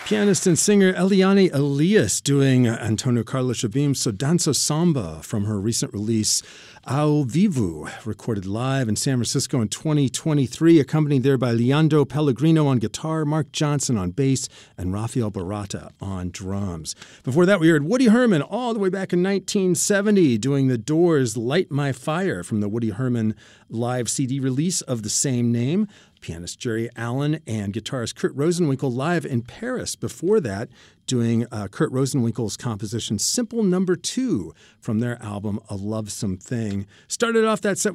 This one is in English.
Pianist and singer Eliane Elias doing Antonio Carlos Jobim's So Danzo Samba from her recent release Ao Vivo, recorded live in San Francisco in 2023, accompanied there by Leandro Pellegrino on guitar, Mark Johnson on bass, and Rafael Barata on drums. Before that, we heard Woody Herman all the way back in 1970 doing The Doors' Light My Fire from the Woody Herman live CD release of the same name. Pianist Jerry Allen and guitarist Kurt Rosenwinkel live in Paris. Before that, doing Kurt Rosenwinkel's composition Simple No. 2 from their album A Lovesome Thing. Started off that set